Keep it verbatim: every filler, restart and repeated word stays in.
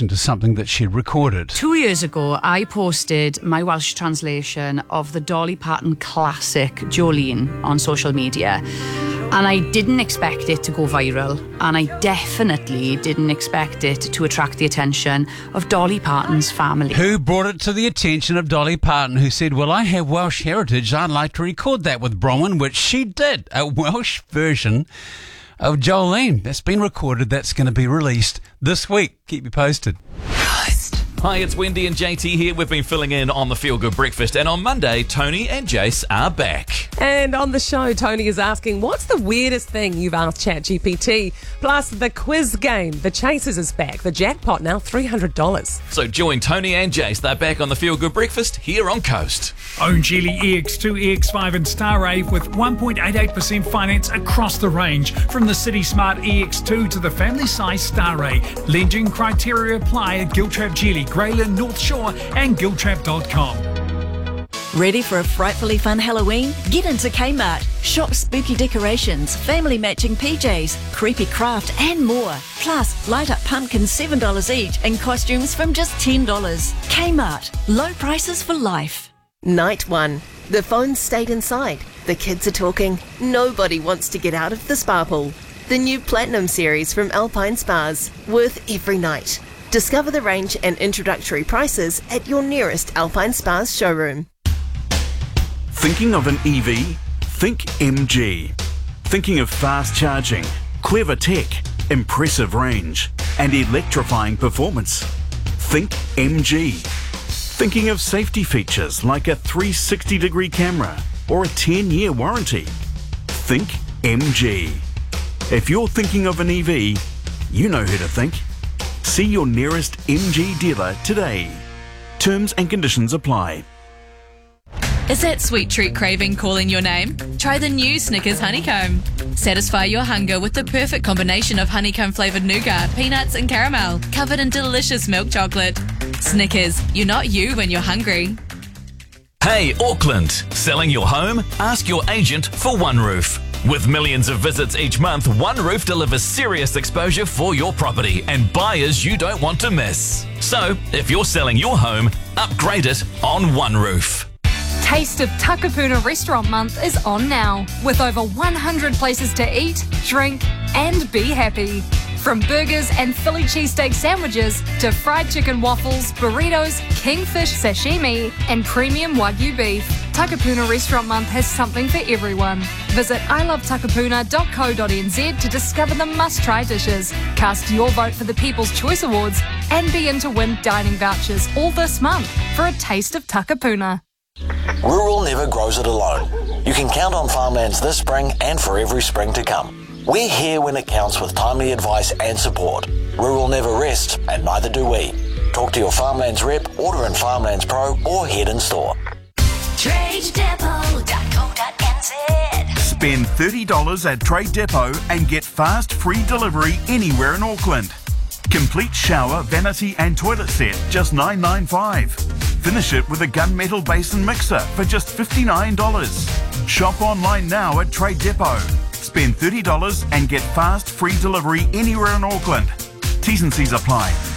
reaction to something that she'd recorded. Two years ago, I posted my Welsh translation of the Dolly Parton classic Jolene on social media. And I didn't expect it to go viral, and I definitely didn't expect it to attract the attention of Dolly Parton's family. Who brought it to the attention of Dolly Parton, who said, well, I have Welsh heritage, I'd like to record that with Bronwyn, which she did, a Welsh version of Jolene. That's been recorded, that's going to be released this week. Keep you posted. Hi, it's Wendy and J T here. We've been filling in on the Feel Good Breakfast, and on Monday, Tony and Jace are back. And on the show, Tony is asking, what's the weirdest thing you've asked ChatGPT? Plus, the quiz game. The Chasers is back. The jackpot now three hundred dollars. So join Tony and Jace. They're back on the Feel Good Breakfast here on Coast. Own Geely E X two, E X five and Starrave with one point eight eight percent finance across the range. From the City Smart E X two to the family size Starray. Lending criteria apply at Giltrap Geely, Greyland, North Shore and giltrap dot com. Ready for a frightfully fun Halloween? Get into Kmart. Shop spooky decorations, family matching P Js, creepy craft and more. Plus, light up pumpkins seven dollars each and costumes from just ten dollars. Kmart. Low prices for life. Night one. The phones stayed inside. The kids are talking. Nobody wants to get out of the spa pool. The new Platinum series from Alpine Spas. Worth every night. Discover the range and introductory prices at your nearest Alpine Spas showroom. Thinking of an E V? Think M G. Thinking of fast charging, clever tech, impressive range, and electrifying performance? Think M G. Thinking of safety features like a three sixty degree camera or a ten year warranty? Think M G. If you're thinking of an E V, you know who to think. See your nearest M G dealer today. Terms and conditions apply. Is that sweet treat craving calling your name? Try the new Snickers Honeycomb. Satisfy your hunger with the perfect combination of honeycomb flavoured nougat, peanuts and caramel, covered in delicious milk chocolate. Snickers, you're not you when you're hungry. Hey, Auckland, selling your home? Ask your agent for One Roof. With millions of visits each month, One Roof delivers serious exposure for your property and buyers you don't want to miss. So, if you're selling your home, upgrade it on One Roof. Taste of Takapuna Restaurant Month is on now, with over one hundred places to eat, drink and be happy. From burgers and Philly cheesesteak sandwiches to fried chicken waffles, burritos, kingfish sashimi and premium Wagyu beef, Takapuna Restaurant Month has something for everyone. Visit i love takapuna dot co dot n z to discover the must-try dishes, cast your vote for the People's Choice Awards and be in to win dining vouchers all this month for a taste of Takapuna. Rural never grows it alone. You can count on Farmlands this spring and for every spring to come. We're here when it counts with timely advice and support. Rural never rests, and neither do we. Talk to your Farmlands rep, order in Farmlands Pro, or head in store. trade depot dot co dot n z. Spend thirty dollars at Trade Depot and get fast free delivery anywhere in Auckland. Complete shower, vanity and toilet set, just nine ninety-five. Finish it with a gunmetal basin mixer for just fifty-nine dollars. Shop online now at Trade Depot. Spend thirty dollars and get fast free delivery anywhere in Auckland. T's and C's apply.